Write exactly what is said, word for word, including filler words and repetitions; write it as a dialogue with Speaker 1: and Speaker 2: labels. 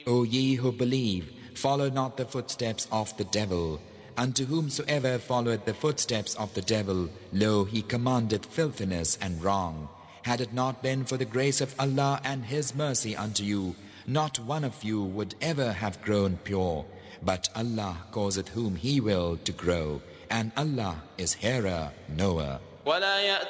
Speaker 1: O ye who believe, follow not the footsteps of the devil. Unto whomsoever followeth the footsteps of the devil, lo, he commandeth filthiness and wrong. Had it not been for the grace of Allah and His mercy unto you, not one of you would ever have grown pure. But Allah causeth whom He will to grow, and Allah is Hearer, Knower.